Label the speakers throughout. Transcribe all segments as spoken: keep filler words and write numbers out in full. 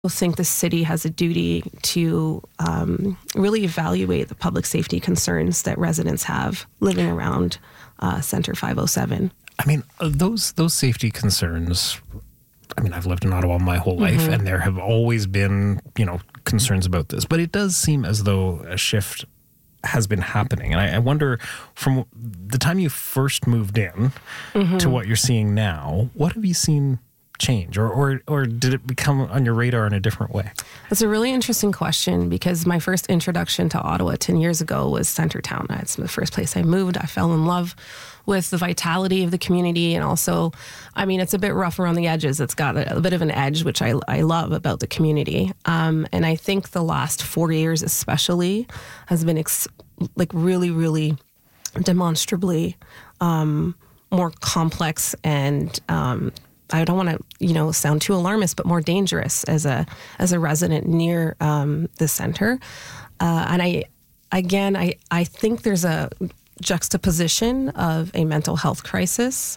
Speaker 1: I think the city has a duty to um, really evaluate the public safety concerns that residents have living around uh, Centre five oh seven.
Speaker 2: I mean, those those safety concerns, I mean, I've lived in Ottawa my whole life, mm-hmm. and there have always been, you know, concerns about this. But it does seem as though a shift has been happening. And I, I wonder, from the time you first moved in mm-hmm. to what you're seeing now, what have you seen change, or, or or did it become on your radar in a different way?
Speaker 1: That's a really interesting question, because my first introduction to Ottawa ten years ago was Centretown. It's the first place I moved. I fell in love with the vitality of the community, and also, I mean, it's a bit rough around the edges. It's got a, a bit of an edge, which I, I love about the community. Um, and I think the last four years especially has been ex- like really, really demonstrably um, more complex and um I don't want to, you know, sound too alarmist, but more dangerous as a as a resident near um, the center. Uh, and I, again, I, I think there's a juxtaposition of a mental health crisis,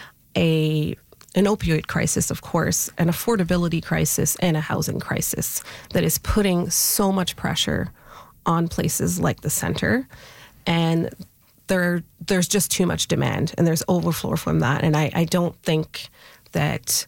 Speaker 1: a an opioid crisis, of course, an affordability crisis, and a housing crisis that is putting so much pressure on places like the center. And there there's just too much demand, and there's overflow from that. And I, I don't think that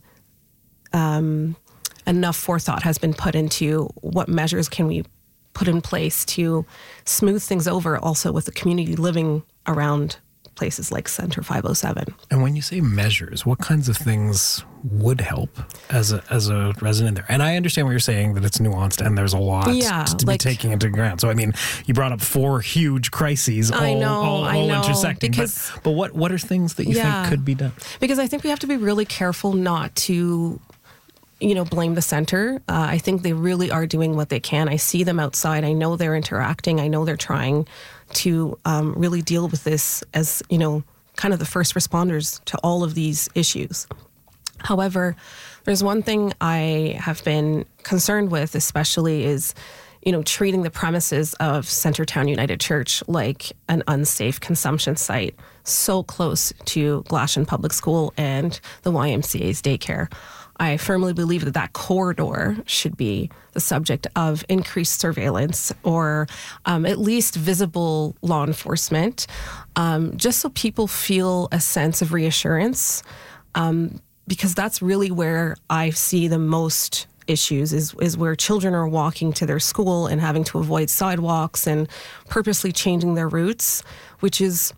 Speaker 1: um, enough forethought has been put into what measures can we put in place to smooth things over, also with the community living around places like Centre five oh seven.
Speaker 2: And when you say measures, what kinds of things would help as a as a resident there? And I understand what you're saying, that it's nuanced and there's a lot
Speaker 1: yeah,
Speaker 2: to
Speaker 1: like,
Speaker 2: be taking into account. So, I mean, you brought up four huge crises all,
Speaker 1: I know,
Speaker 2: all, all
Speaker 1: I know,
Speaker 2: intersecting.
Speaker 1: because,
Speaker 2: but, but what, what are things that you
Speaker 1: yeah,
Speaker 2: think could be done?
Speaker 1: Because I think we have to be really careful not to, you know, blame the center. Uh, I think they really are doing what they can. I see them outside. I know they're interacting. I know they're trying to um, really deal with this as, you know, kind of the first responders to all of these issues. However, there's one thing I have been concerned with, especially is, you know, treating the premises of Centretown United Church like an unsafe consumption site, so close to Glashan Public School and the Y M C A's daycare. I firmly believe that that corridor should be the subject of increased surveillance, or um, at least visible law enforcement, um, just so people feel a sense of reassurance, um, because that's really where I see the most issues, is, is where children are walking to their school and having to avoid sidewalks and purposely changing their routes, which is,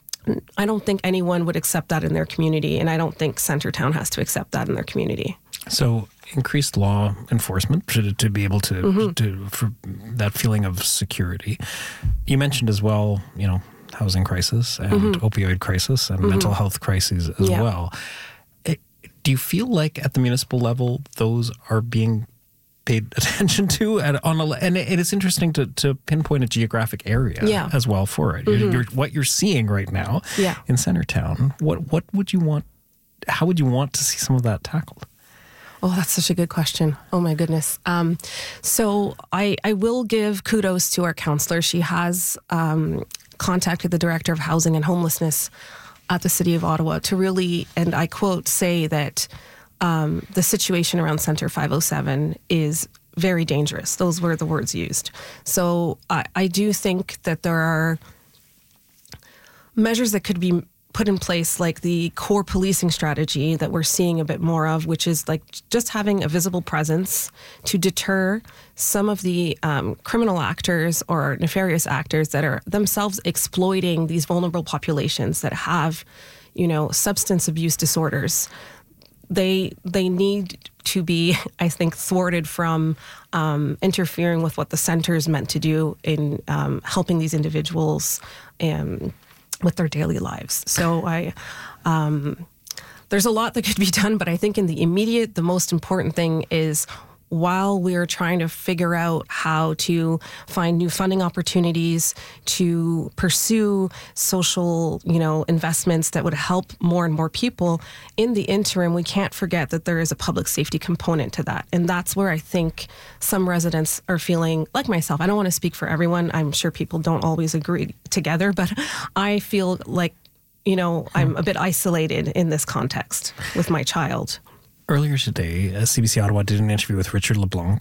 Speaker 1: I don't think anyone would accept that in their community, and I don't think Centretown has to accept that in their community.
Speaker 2: So increased law enforcement to, to be able to, mm-hmm. to for that feeling of security. You mentioned as well, you know, housing crisis and mm-hmm. opioid crisis and mm-hmm. mental health crises as yeah. well. It, do you feel like at the municipal level those are being paid attention to at, on a, and it is interesting to, to pinpoint a geographic area
Speaker 1: yeah.
Speaker 2: as well for it.
Speaker 1: Mm-hmm.
Speaker 2: You're, you're, what you're seeing right now
Speaker 1: yeah.
Speaker 2: in Centretown, what what would you want? How would you want to see some of that tackled?
Speaker 1: Oh, that's such a good question. Oh my goodness. Um, so I I will give kudos to our counselor. She has um, contacted the Director of Housing and Homelessness at the City of Ottawa to really, and I quote, say that Um, the situation around Centre five oh seven is very dangerous. Those were the words used. So I, I do think that there are measures that could be put in place, like the core policing strategy that we're seeing a bit more of, which is like just having a visible presence to deter some of the um, criminal actors or nefarious actors that are themselves exploiting these vulnerable populations that have, you know, substance abuse disorders. They they need to be, I think, thwarted from um, interfering with what the center is meant to do in um, helping these individuals um, with their daily lives. So I, um, there's a lot that could be done, but I think in the immediate, the most important thing is, while we're trying to figure out how to find new funding opportunities to pursue social, you know, investments that would help more and more people, in the interim, we can't forget that there is a public safety component to that. And that's where I think some residents are feeling, like myself, I don't want to speak for everyone. I'm sure people don't always agree together, but I feel like, you know, I'm a bit isolated in this context with my child.
Speaker 2: Earlier today, uh, C B C Ottawa did an interview with Richard LeBlanc,